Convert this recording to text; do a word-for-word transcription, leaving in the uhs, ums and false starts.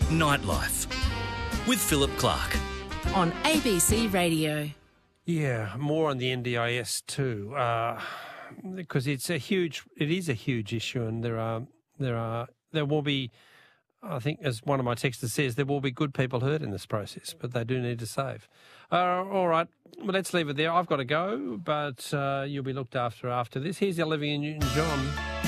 Nightlife with Philip Clark on A B C Radio. Yeah, more on the N D I S too, uh, because it's a huge. It is a huge issue, and there are there are there will be. I think, as one of my texters says, there will be good people hurt in this process, but they do need to save. Uh, all right, well, let's leave it there. I've got to go, but uh, you'll be looked after after this. Here's Olivia Newton-John.